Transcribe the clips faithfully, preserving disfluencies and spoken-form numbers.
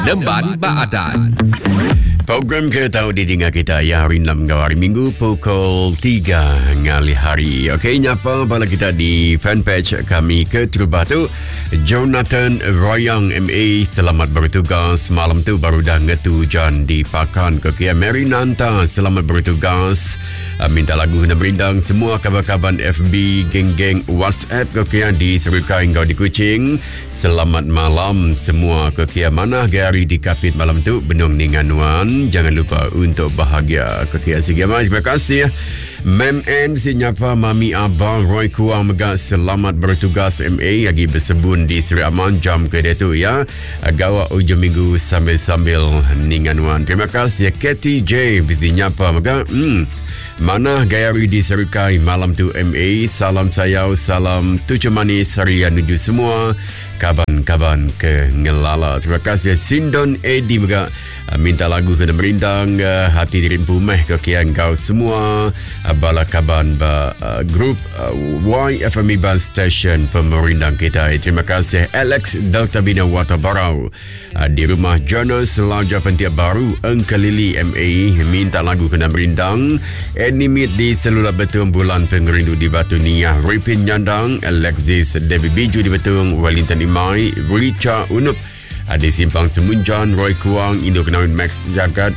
Lemban Baadan. Program kita di dengar kita ya hari enam hari Minggu pukul tiga ngali hari. Okey, nyapa bala kita di fanpage kami ke Terubah tu. Jonathan Royang M A selamat bertugas. Malam tu baru dah ngetu jan di Pakan ke Kia Mary Nanta selamat bertugas. Uh, minta lagu nak berindang semua kabar-kabar F B geng-geng WhatsApp ke Kia di Serukai Engkau di Kuching. Selamat malam semua ke Kia mana gari di Kapit malam tu Benung Ninganuan. Jangan lupa untuk bahagia ke Kia Sigama. Terima kasih. Mem N si nyapa Mami Abang Roy Kuang Megak selamat bertugas M A lagi bersembun di Seri Aman jam ke dia tu ya. Gawak ujung minggu sambil-sambil Ninganuan. Terima kasih. Katie J si nyapa Megak. Hmm. Mana gayari di Serukai malam tu M A. Salam sayau, salam tujuh manis harian nuju semua. Kaban-kaban ke Ngelala. Terima kasih. Sindon Edi juga minta lagu kena merindang hati dirimpu meh ke kian kau semua. Bala kaban ba uh, grup uh, Y F M Iban Station pemerindang kita. Terima kasih Alex Delta Bina Watabarau uh, di rumah Jonas Laja Pentiak Baru Engkelili M A minta lagu kena merindang. Animit di Selula Betung Bulan Pengerindu di Batu Niah Ripin Nyandang Alexis Debbie Biju di Betung Wellington Imai Richa Unup di Simpang Semunjan Roy Kuang Indo Kenawin Max Jagat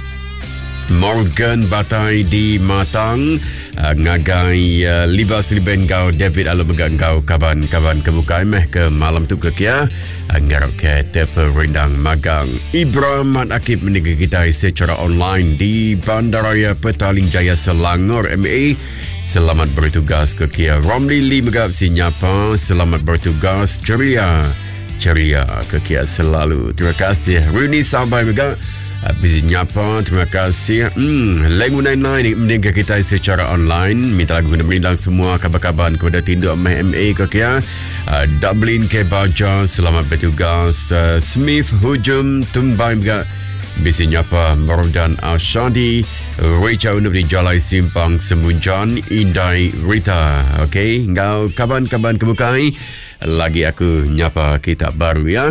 Morgan Batai di Matang uh, Ngagai uh, Libas Liben Kau David Alo Begang Kau Kaban-kaban kebuka meh ke malam tu ke Kia uh, Ngarap ke Teperindang Magang Ibrahim Mat Akib meninggal kita secara online di Bandaraya Petaling Jaya Selangor M A. Selamat bertugas ke Kia. Romli Lee Megap si nyapa selamat bertugas ceria ceria ke Kia selalu. Terima kasih. Runi Sabai Megap Habis nyapa, terima kasih. Hmm, Lengu sembilan sembilan mendengar kita secara online. Minta lagu nak merindang semua kabar-kabar kepada Tinduk M A ke Kia. Uh, Dublin ke Baja, selamat bertugas. Uh, Smith Hujum Tumbai juga. Bisi nyapa Mordan Ashadi. Richa Unup di Jalai Simpang Semunjan. Indai Rita. Okey, engkau kaban-kaban kebukai. Lagi aku nyapa kitab baru ya.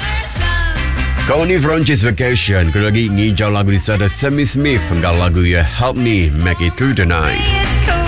Kau ni Francis Vacation. Kau lagi ngijau lagu di sana Sammy Smith. Engkau lagu ya Help Me Make It Through the Night.